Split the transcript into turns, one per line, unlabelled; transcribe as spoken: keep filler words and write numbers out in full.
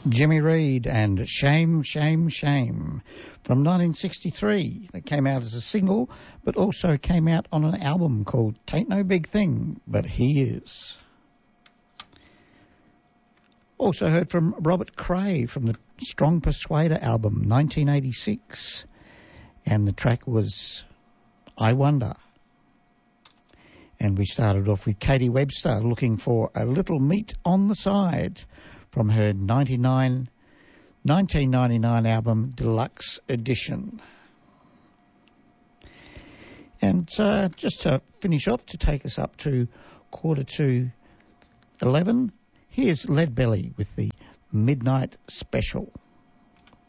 Jimmy Reed and Shame, Shame, Shame from nineteen sixty-three. That came out as a single, but also came out on an album called Tain't No Big Thing, But He Is. Also heard from Robert Cray from the Strong Persuader album, nineteen eighty-six. And the track was I Wonder. And we started off with Katie Webster, Looking for a Little Meat on the Side, from her nineteen ninety-nine album Deluxe Edition. And uh, just to finish off, to take us up to quarter to eleven, here's Lead Belly with the Midnight Special.